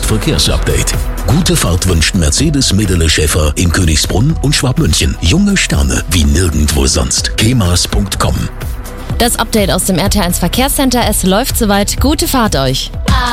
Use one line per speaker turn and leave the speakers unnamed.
Verkehrsupdate. Gute Fahrt wünscht Mercedes Medele Schäfer in Königsbrunn und Schwabmünchen. Junge Sterne wie nirgendwo sonst. kemas.com.
Das Update aus dem RT1 Verkehrscenter. Es läuft soweit. Gute Fahrt euch.